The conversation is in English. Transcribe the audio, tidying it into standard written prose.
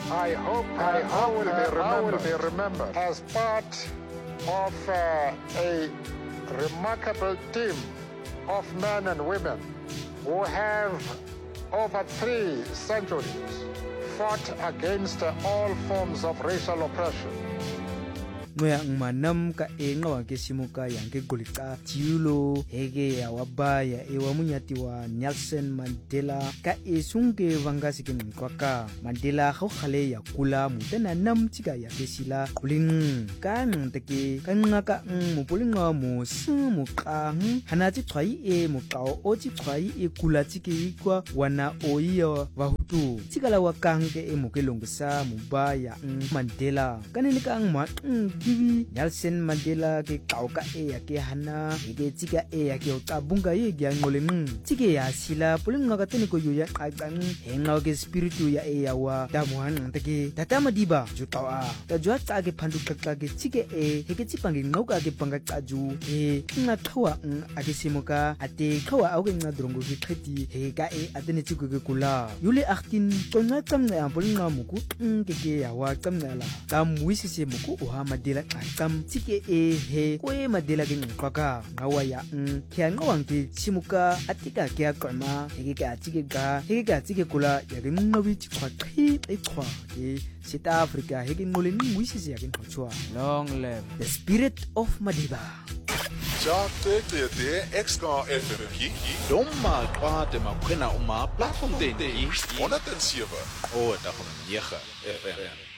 I hope will be remembered as part of a remarkable team of men and women who have over 3 centuries fought against all forms of racial oppression. Ngoya ngmanam ka enga wa ke simuka yang ke golika tiulo hege ya wabaya e wa munyati wa Nelson Mandela ka esunge vangasi ke nkwaka Mandela go khale ya kula mutena nam tika ya kesila kuling ka nteke ka ngaka mopolinga mo simu ka hanati tshwai e mokao o tshwai e kula tike kwa wana oiya wa hutu tikala wa kange e mokelongsa mubaya Mandela kanene ka ngma Kiwi Nelson Mandela ke kauka e ya ke hana ke tsika e ya ke utabunga ye ya ngoleng tsike ya sila pulinga ka tene ko yo ya qaqang henga ke spiritu ya e ya wa tamuhan take tatama diba jutawa ta jwa tsa ke phandu qaqqa ke tsike e ke tsipange ngoka ke panga qaju e nga qhawa a ke simuka ate qhawa a ke nga drongo ke qheti he ka e atene tsiko ke kula yule 18 qonga tsamna pulinga muku ke ya wa tsamnala tamwisi se muku o ha Mandela qam tsike e he ko e Mandela ke nqaka ngawa ya kya ngawang ke simuka atika ke aqama he ke atike ga he ke atike kula ya ke nqabi tshwa qhi e tshwa ke South Africa he ke ngole ngwisise ya ke nqotshwa long live the spirit of Madiba. Ja te extra FM Doma kwate makwena uma platform 107 o ta 9 FM